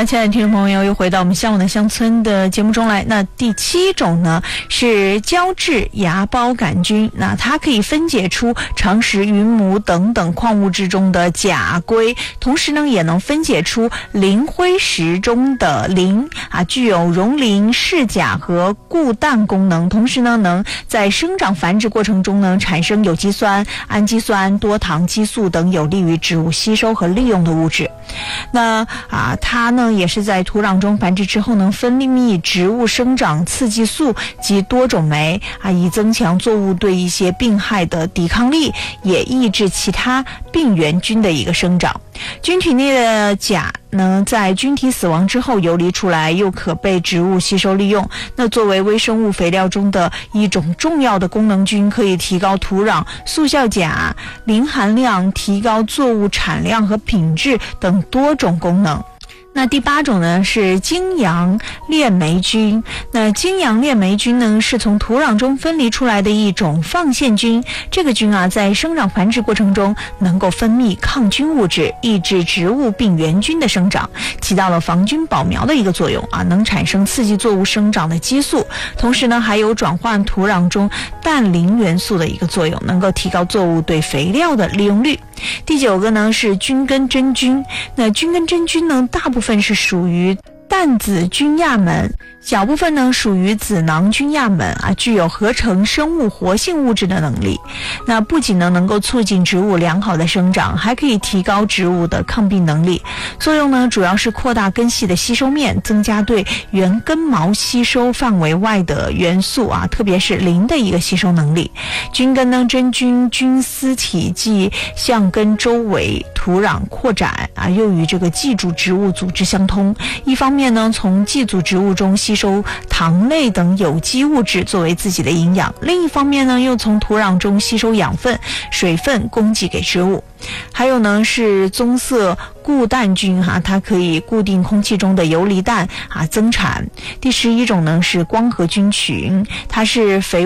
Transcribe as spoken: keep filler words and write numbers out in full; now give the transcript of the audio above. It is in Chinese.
那亲爱的听众朋友，又回到我们向往的乡村的节目中来。那第七种呢是胶质芽孢杆菌，那它可以分解出长石、云母等等矿物质中的钾硅，同时呢也能分解出磷灰石中的磷啊，具有溶磷、释钾和固氮功能，同时呢能在生长繁殖过程中呢产生有机酸、氨基酸、多糖激素等有利于植物吸收和利用的物质。那啊，它呢也是在土壤中繁殖之后能分泌植物生长刺激素及多种酶啊，以增强作物对一些病害的抵抗力，也抑制其他病原菌的一个生长。菌体内的钾呢，在菌体死亡之后游离出来，又可被植物吸收利用。那作为微生物肥料中的一种重要的功能菌，可以提高土壤速效钾、磷含量，提高作物产量和品质等多种功能。那第八种呢是经阳链霉菌。那经阳链霉菌呢是从土壤中分离出来的一种放线菌，这个菌啊在生长繁殖过程中能够分泌抗菌物质，抑制植物病原菌的生长，起到了防菌保苗的一个作用啊，能产生刺激作物生长的激素，同时呢还有转换土壤中氮磷元素的一个作用，能够提高作物对肥料的利用率。第九个呢是菌根真菌。那菌根真菌呢大部分是属于担子菌亚门，小部分呢属于子囊菌亚门啊，具有合成生物活性物质的能力。那不仅呢能够促进植物良好的生长，还可以提高植物的抗病能力。作用呢主要是扩大根系的吸收面，增加对原根毛吸收范围外的元素啊，特别是磷的一个吸收能力。菌根呢真菌菌丝体际向根周围土壤扩展啊，又与这个寄主植物组织相通。一方面呢从寄主植物中吸收糖类等有机物质作为自己的营养，另一方面呢又从土壤中吸收养分、水分供给给植物。还有呢是棕色固氮菌哈、啊，它可以固定空气中的游离氮啊，增产。第十一种呢是光合菌群，它是肥